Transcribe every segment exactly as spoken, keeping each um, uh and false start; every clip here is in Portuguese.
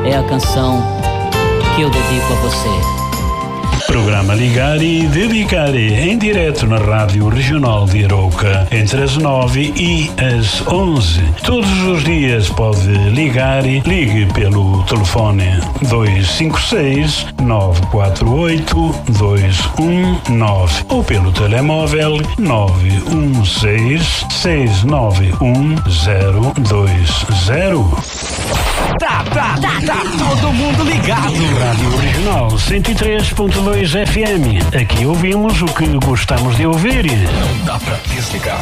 é a canção que eu dedico a você. Programa Ligar e Dedicar em direto na Rádio Regional de Arouca entre as nove e as onze. Todos os dias pode ligar e ligue pelo telefone dois cinco seis, nove quatro oito, dois um nove ou pelo telemóvel nove um seis, seis nove um zero dois zero. Tá, tá, tá, tá todo mundo ligado. Rádio Regional cento e três ponto dois F M. Aqui ouvimos o que gostamos de ouvir. Não dá pra desligar.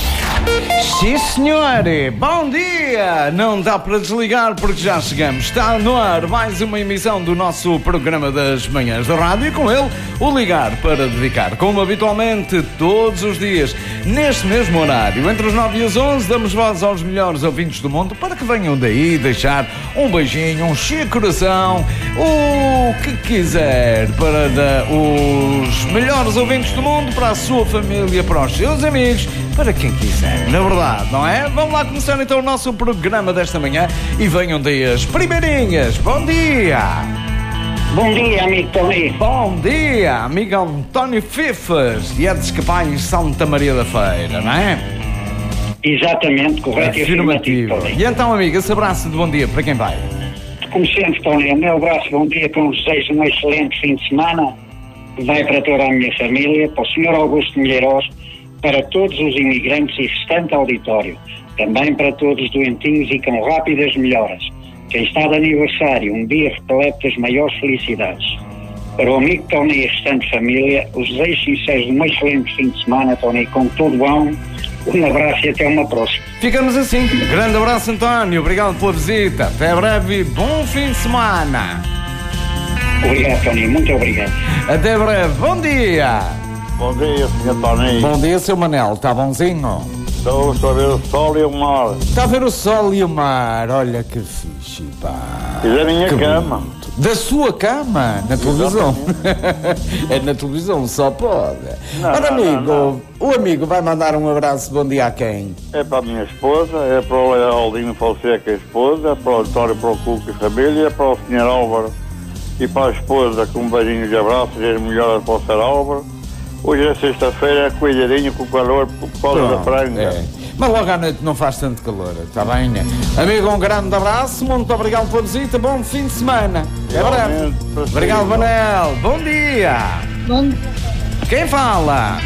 Sim, senhor. Bom dia. Não dá para desligar porque já chegamos. Está no ar mais uma emissão do nosso programa das manhãs da rádio e com ele o Ligar para Dedicar. Como habitualmente, todos os dias, neste mesmo horário, entre as nove e as onze, damos voz aos melhores ouvintes do mundo para que venham daí deixar um beijinho, um cheio de coração, o que quiser para da, os melhores ouvintes do mundo, para a sua família, para os seus amigos, para quem quiser, na verdade, não é? Vamos lá começar então o nosso programa desta manhã e venham daí as primeirinhas. Bom dia! Bom dia, amigo Tony. Bom dia, amigo António Fifas, de Edes Capais, Santa Maria da Feira, não é? Exatamente, correto e afirmativo, Tony. E então, amigo, esse abraço de bom dia, para quem vai? Como sempre, Tony, o meu abraço, bom dia, com os desejos de um excelente fim de semana. Vai para toda a minha família, para o senhor Augusto Milheiros, para todos os imigrantes e restante auditório, também para todos os doentinhos e com rápidas melhoras. Quem está de aniversário, um dia repleto das maiores felicidades. Para o amigo Tony e a restante família, os desejos sinceros de um excelente fim de semana, Tony, com tudo bom. Um abraço e até uma próxima. Ficamos assim. Grande abraço, António. Obrigado pela visita. Até breve. Bom fim de semana. Obrigado, Tony. Muito obrigado. Até breve. Bom dia. Bom dia, senhor Tony. Bom dia, seu Manel. Está bonzinho? Estou a ver o sol e o mar. Está a ver o sol e o mar. Olha que fixe, pá. E da minha que cama. Bonito. Da sua cama? Na televisão. É na televisão, só pode. Não, Ora, não, amigo, não, não. o amigo vai mandar um abraço, bom dia a quem? É para a minha esposa, é para o Lealdinho Fonseca, a esposa, é para o Vitório, para o Cuco e família, é para o senhor Álvaro e para a esposa com um beijinho de abraço, e as melhoras para o senhor Álvaro. Hoje é sexta-feira, é cuidadinho com o calor por causa da franga. É. Mas logo à noite não faz tanto calor, está bem, né? Amigo, um grande abraço, muito obrigado pela visita, bom fim de semana. É breve. Obrigado, Manel. Bom dia. Bom dia. Quem fala?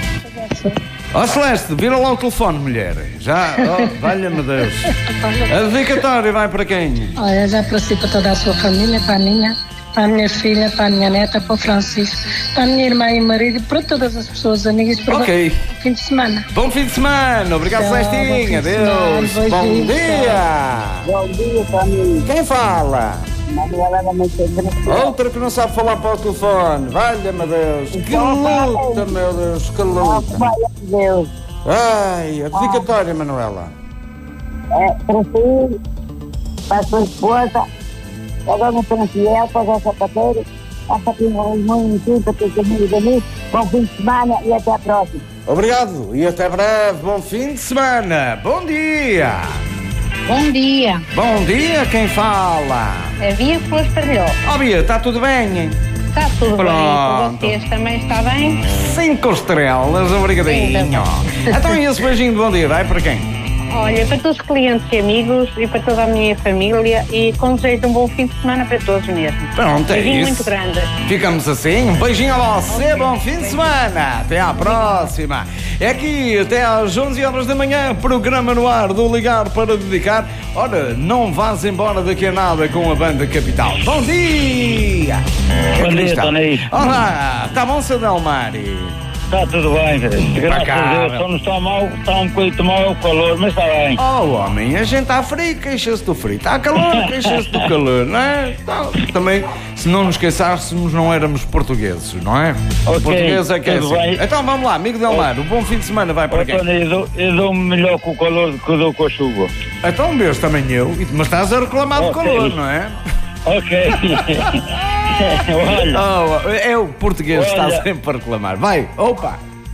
Ó oh, Celeste, vira lá o telefone, mulher. Já, oh, valha-me Deus. A dedicatória vai para quem? Olha, já para si, para toda a sua família, para a minha, para a minha filha, para a minha neta, para o Francisco, para a minha irmã e marido, para todas as pessoas amigas, para okay. o fim de semana. Bom fim de semana, obrigado, Tchau, Celestinha, adeus. Bom, bom dia. dia. Bom dia, Tony. Quem fala? Manuela da Montenegro. Outra que não sabe falar para o telefone, valha-me Deus. Que luta, meu Deus, que luta. Deus. Ai, a dedicatória, Manuela. É, para si, para a sua esposa, para a dona Franciel, para o sapateiro, para a Patinha Raimundo, para os amigos amigos. Bom fim de semana e até a próxima. Obrigado e até breve. Bom fim de semana. Bom dia. Bom dia. Bom dia, quem fala? É Bia Flores Pardilhó. Ó, oh, Bia, está tudo bem? Está tudo Pronto. bem. Com vocês também está bem? Cinco estrelas, obrigadinho. Então, e esse beijinho de bom dia, vai para quem? Olha, para todos os clientes e amigos e para toda a minha família e com desejo de um bom fim de semana para todos mesmo. Pronto, é beijinho isso. muito grande. Ficamos assim, um beijinho a você, bom fim de semana. Até à próxima. É aqui, até às onze horas da manhã, programa no ar do Ligar para Dedicar. Ora, não vás embora daqui a nada com a Banda Capital. Bom dia! Bom dia, Tony. Olá, está bom, seu Delmari? Está tudo bem, velho. Graças a Deus, só não está mal, está um bocadinho mal o calor, mas está bem. Oh, homem, a gente está frio, queixa-se do frio. Está calor, queixa-se do calor, não é? Então, também, se não nos queixássemos, não éramos portugueses, não é? Okay, Português é que é assim. Bem. Então, vamos lá, amigo Delmar, o bom fim de semana vai para oh, quem? Tony, eu, dou, eu dou-me melhor com o calor do que eu dou com a chuva. Então, Deus, também eu. Mas estás a reclamar okay. do calor, não é? Ok. Olha. Oh, é o português que Olha. está sempre a reclamar. Vai, opa.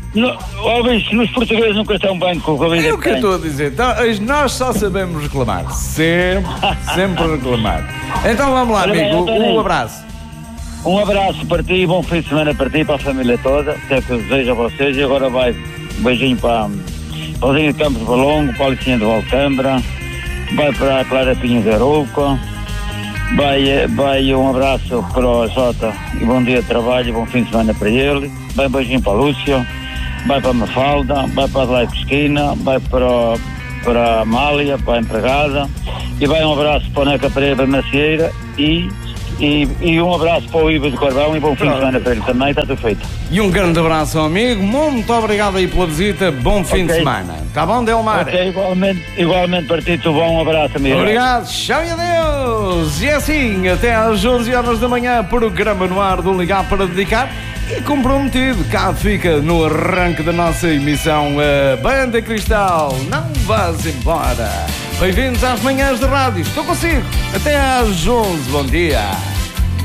No, ó, bicho, nos portugueses nunca estão bem com a vida É o que eu estou a dizer. Então, nós só sabemos reclamar. Sempre, sempre reclamar. Então vamos lá, amigo. Um abraço. Um abraço para ti, bom fim de semana para ti e para a família toda. Até que eu desejo a vocês. E agora vai um beijinho para, para o Zinho de Campos Balongo, para a Licinha de Valcambra, vai para a Clara Pinho de Arouca, vai, vai um abraço para o Jota e bom dia de trabalho, bom fim de semana para ele. Vai um beijinho para a Lúcia. Vai para a Mafalda, vai para a Adelaide Pesquina, vai para, para a Amália, para a empregada, e vai um abraço para a Neca Pereira Macieira e, e, e um abraço para o Ivo de Corvão e bom fim de semana para ele também, está tudo feito. E um grande abraço, amigo, muito obrigado aí pela visita, bom fim okay. de semana. Está bom, Delmar? Ok, igualmente, igualmente para ti, tudo bom, um abraço, amigo. Obrigado, tchau e adeus! E assim, até às onze horas da manhã, programa no ar do Ligar para Dedicar. E comprometido, cá fica no arranque da nossa emissão a Banda Cristal. Não vás embora. Bem-vindos às manhãs de rádio. Estou consigo. Até às onze. Bom dia.